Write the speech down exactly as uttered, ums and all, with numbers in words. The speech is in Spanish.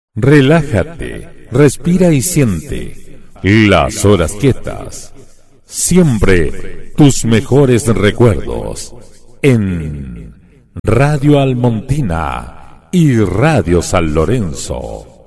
Relájate, respira y siente las horas quietas. Siempre tus mejores recuerdos en Radio Almontina y Radio San Lorenzo.